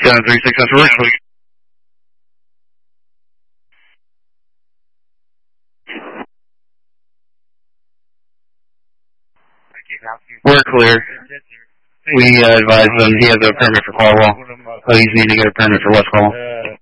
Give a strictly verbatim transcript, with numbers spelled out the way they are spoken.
seven three six, that's right. We're clear. We uh, advised him he has a permit for Caldwell. Oh, he's needing to get a permit for West Caldwell.